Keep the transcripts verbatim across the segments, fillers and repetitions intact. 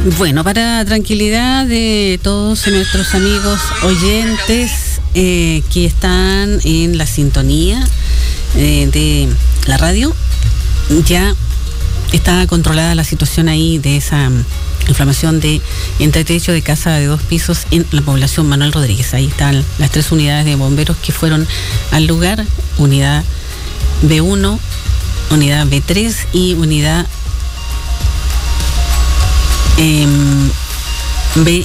Bueno, para tranquilidad de todos nuestros amigos oyentes eh, que están en la sintonía eh, de la radio, ya está controlada la situación ahí de esa inflamación de entretecho de casa de dos pisos en la población Manuel Rodríguez. Ahí están las tres unidades de bomberos que fueron al lugar: unidad B uno, unidad B tres y unidad eh, B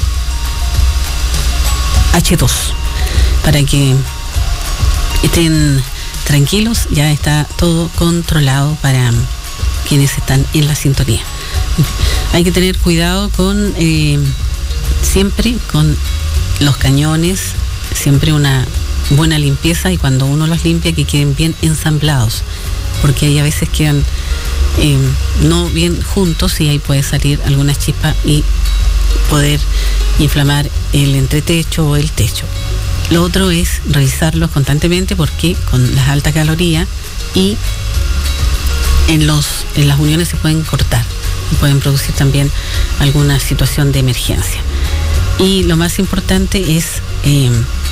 H dos, para que estén tranquilos. Ya está todo controlado para quienes están en la sintonía. Hay que tener cuidado con eh, siempre con los cañones, siempre una buena limpieza, y cuando uno los limpia que queden bien ensamblados, porque ahí a veces quedan eh, no bien juntos y ahí puede salir alguna chispa y poder inflamar el entretecho o el techo. Lo otro es revisarlos constantemente, porque con las altas calorías y en los en las uniones se pueden cortar y pueden producir también alguna situación de emergencia. Y lo más importante es eh,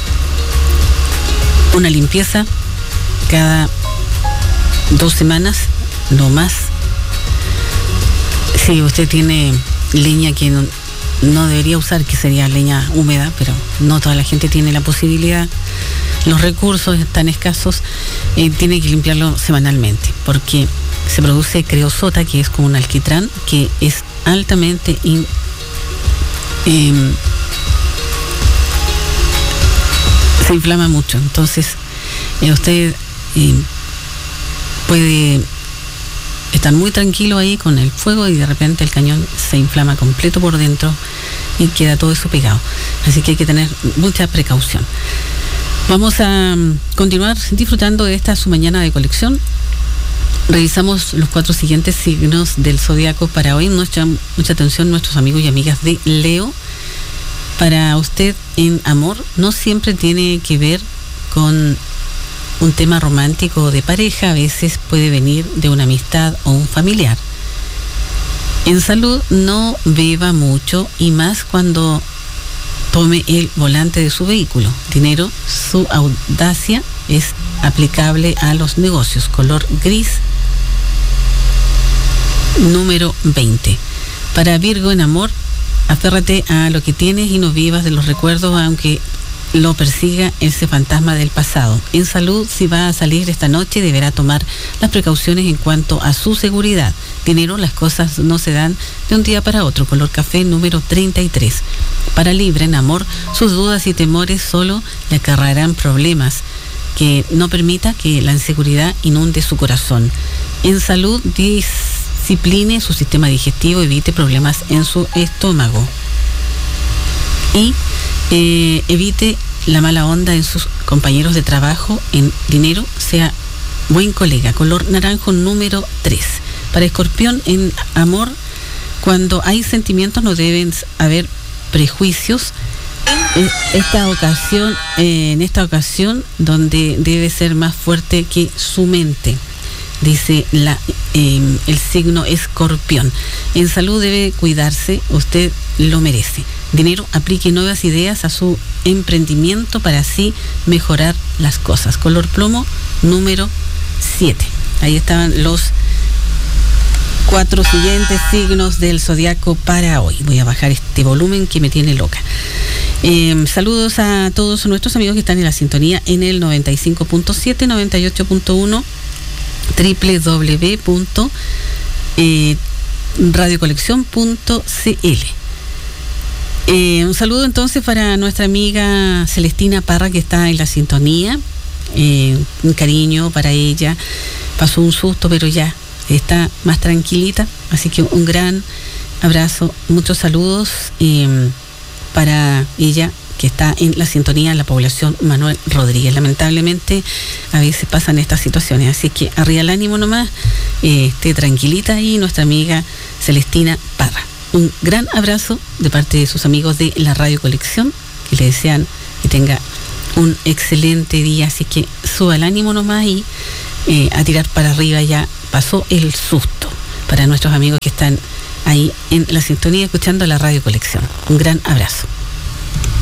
una limpieza cada dos semanas, no más. Si usted tiene leña que no, no debería usar, que sería leña húmeda, pero no toda la gente tiene la posibilidad, los recursos están escasos, eh, tiene que limpiarlo semanalmente, porque se produce creosota, que es como un alquitrán, que es altamente in, eh, se inflama mucho. Entonces eh, usted eh, puede estar muy tranquilo ahí con el fuego y de repente el cañón se inflama completo por dentro y queda todo eso pegado. Así que hay que tener mucha precaución. Vamos a continuar disfrutando de esta su mañana de colección. Revisamos los cuatro siguientes signos del zodiaco para hoy. Mucha, mucha atención, nuestros amigos y amigas de Leo. Para usted, en amor, no siempre tiene que ver con un tema romántico o de pareja, a veces puede venir de una amistad o un familiar. En salud, no beba mucho, y más cuando tome el volante de su vehículo. Dinero, su audacia es aplicable a los negocios. Color gris, número veinte. Para Virgo, en amor, aférrate a lo que tienes y no vivas de los recuerdos, aunque lo persiga ese fantasma del pasado. En salud, si va a salir esta noche, deberá tomar las precauciones en cuanto a su seguridad. Dinero, las cosas no se dan de un día para otro. Color café, número treinta y tres. Para Libra, en amor, sus dudas y temores solo le acarrearán problemas, que no permita que la inseguridad inunde su corazón. En salud, discipline su sistema digestivo, evite problemas en su estómago y eh, evite la mala onda en sus compañeros de trabajo. En dinero, sea buen colega. Color naranjo, número tres. Para Escorpión, en amor, cuando hay sentimientos no deben haber prejuicios. Esta ocasión, eh, en esta ocasión, donde debe ser más fuerte que su mente, dice la, eh, el signo Escorpión. En salud, debe cuidarse, usted lo merece. Dinero, aplique nuevas ideas a su emprendimiento para así mejorar las cosas. Color plomo, número siete. Ahí estaban los cuatro siguientes signos del zodiaco para hoy. Voy a bajar este volumen que me tiene loca. Eh, saludos a todos nuestros amigos que están en la sintonía en el noventa y cinco punto siete, noventa y ocho punto uno, doble u doble u doble u punto radio colección punto c l. Eh, un saludo entonces para nuestra amiga Celestina Parra, que está en la sintonía. Eh, un cariño para ella. Pasó un susto, pero ya está más tranquilita. Así que un gran abrazo, muchos saludos eh, para ella, que está en la sintonía en la población Manuel Rodríguez. Lamentablemente a veces pasan estas situaciones, así que arriba el ánimo nomás, eh, esté tranquilita ahí nuestra amiga Celestina Parra. Un gran abrazo de parte de sus amigos de la Radio Colección, que le desean que tenga un excelente día, así que suba el ánimo nomás y eh, a tirar para arriba. Ya pasó el susto. Para nuestros amigos que están ahí en la sintonía escuchando la Radio Colección. Un gran abrazo.